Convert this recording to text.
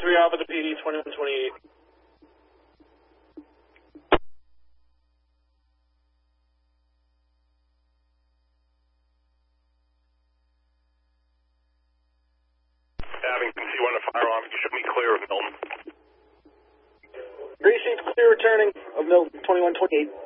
3 Alpha to PD 2128. Abington C1 to firearm, you should be clear of Milton. Green sheet's clear returning of Milton 2128.